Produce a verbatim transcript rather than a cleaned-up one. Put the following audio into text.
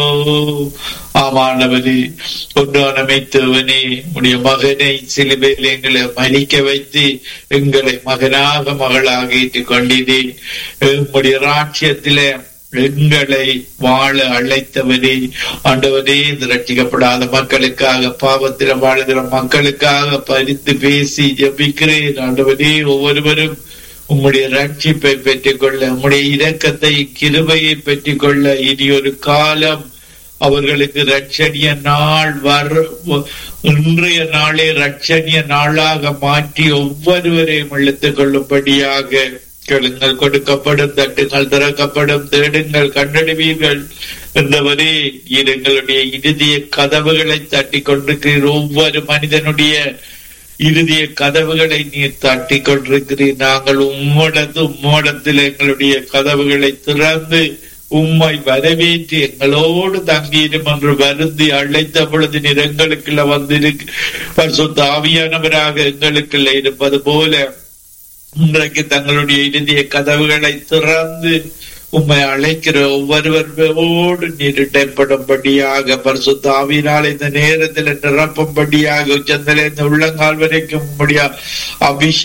ஆமாண்டவனே, ஒன்றான மெய்த்தேவனே, உடைய மகனை சிலுவையில் எங்களை மறிக்க வைத்து எங்களை மகனாக மகளாக ஏற்றுக் கொண்டீரே. உம்முடைய ராட்சியத்திலே எங்களை வாழ அழைத்தவனே, ஆண்டவனே, இந்த ரட்சிக்கப்படாத மக்களுக்காக, பாவத்தில வாழுகிற மக்களுக்காக பரிந்து பேசி ஜெபிக்கிறேன். ஆண்டவனே, ஒவ்வொருவரும் உம்முடைய ரட்சிப்பை பெற்றுக் கொள்ள, உம்முடைய இரக்கத்தை கிருபையை பெற்றுக் கொள்ள, இனி ஒரு காலம் அவர்களுக்கு ரட்சணிய நாள் வர, இன்றைய நாளே ரட்சணிய நாளாக மாற்றி ஒவ்வொருவரையும் இழுத்துக் கொள்ளும்படியாக கேளுங்கள், கொடுக்கப்படும், தட்டுங்கள், திறக்கப்படும், தேடுங்கள், கண்டறிவீர்கள் என்றவரே. எங்களுடைய இறுதிய கதவுகளை தட்டி கொண்டிருக்கிறீர். ஒவ்வொரு மனிதனுடைய இறுதிய கதவுகளை நீர் தட்டி கொண்டிருக்கிறீர். நாங்கள் உம்மோடத்து உம்மோடத்தில் எங்களுடைய கதவுகளை திறந்து உம்மை வரவேற்று எங்களோடு தங்கியிரும் என்று வருந்தி அழைத்த பொழுது நீர் எங்களுக்குள்ள வந்திருக்கு பரிசுத்த ஆவியானவராக எங்களுக்குள்ள இருப்பது போல இன்றைக்கு தங்களுடைய இறுதிய கதவுகளை திறந்து உம்மை அழைக்கிற ஒவ்வொருவரோடு நீர் இடைப்படும்படியாக பரிசுத்த ஆவியினால் இந்த நேரத்தில் நிரப்பும்படியாக உச்சந்தலை இந்த உள்ளங்கால் வரைக்கும் உம்முடைய அபிஷேகம்